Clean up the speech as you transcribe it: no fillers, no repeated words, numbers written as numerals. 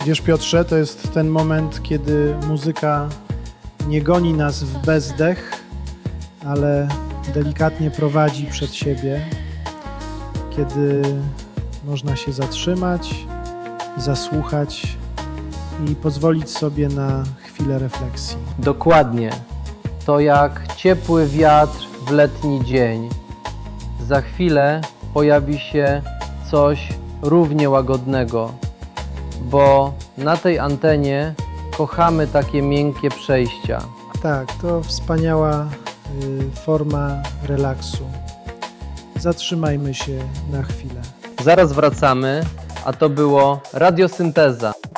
Wiesz, Piotrze, to jest ten moment, kiedy muzyka nie goni nas w bezdech, ale delikatnie prowadzi przed siebie, kiedy można się zatrzymać, zasłuchać i pozwolić sobie na chwilę refleksji. Dokładnie. To jak ciepły wiatr w letni dzień. Za chwilę pojawi się coś równie łagodnego, bo na tej antenie kochamy takie miękkie przejścia. Tak, to wspaniała forma relaksu. Zatrzymajmy się na chwilę. Zaraz wracamy, a to było Radiosynteza.